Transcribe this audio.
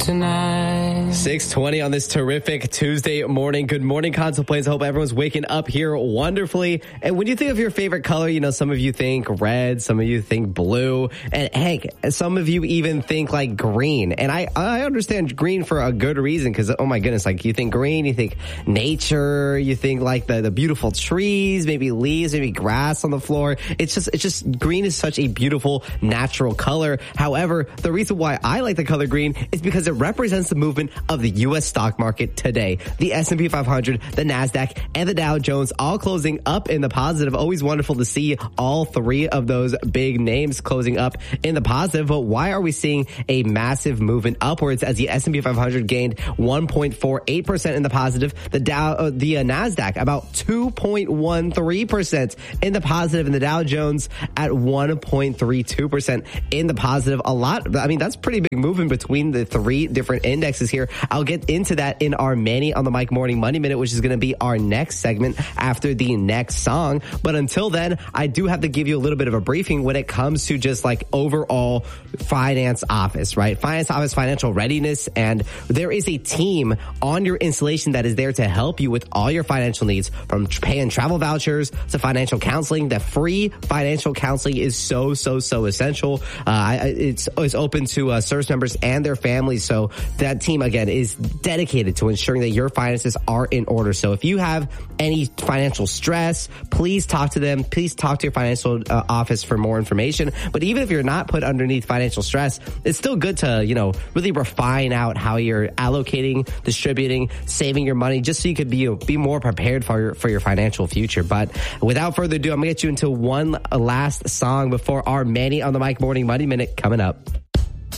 tonight. 6:20 on this terrific Tuesday morning. Good morning, Console Plains. I hope everyone's waking up here wonderfully. And when you think of your favorite color, you know, some of you think red, some of you think blue, and heck, some of you even think like green. And I understand green for a good reason, because, oh my goodness, like you think green, you think nature, you think like the beautiful trees, maybe leaves, maybe grass on the floor. It's just green is such a beautiful natural color. However, the reason why I like the color green is because it represents the movement of the U.S. stock market today. The S&P 500, the NASDAQ, and the Dow Jones all closing up in the positive. Always wonderful to see all three of those big names closing up in the positive. But why are we seeing a massive movement upwards as the S&P 500 gained 1.48% in the positive? The NASDAQ about 2.13% in the positive, and the Dow Jones at 1.32% in the positive. A lot. I mean, that's pretty big movement between the three different indexes here. I'll get into that in our Manny on the Mic Morning Money Minute, which is going to be our next segment after the next song. But until then, I do have to give you a little bit of a briefing when it comes to just like overall finance office, right? Finance office, financial readiness. And there is a team on your installation that is there to help you with all your financial needs, from paying travel vouchers to financial counseling. The free financial counseling is so essential. It's open to service members and their families. So that team, again, is dedicated to ensuring that your finances are in order. So if you have any financial stress, please talk to them. Please talk to your financial office for more information. But even if you're not put underneath financial stress, it's still good to, you know, really refine out how you're allocating, distributing, saving your money, just so you could be more prepared for your financial future. But without further ado, I'm going to get you into one last song before our Manny on the Mic Morning Money Minute coming up.